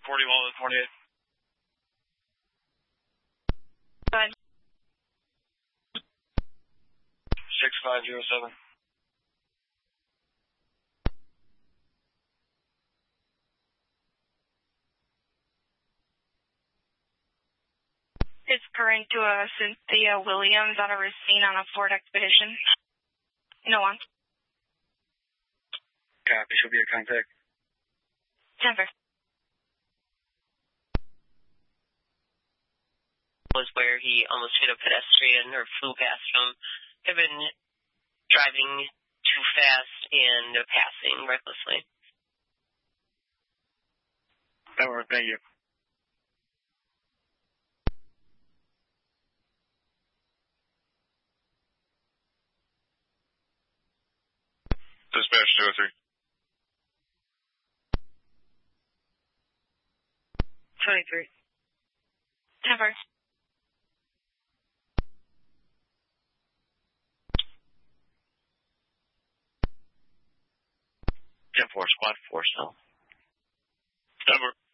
41 to 28. Fine. 6507. It's current to Cynthia Williams on a Racine on a Ford Expedition. No one. Copy, she'll be a contact. Denver. Was where he almost hit a pedestrian or flew past him. Had been driving too fast and passing recklessly. That worked, thank you. Dispatch 203. 23. Denver. Squad 4 cell. Denver.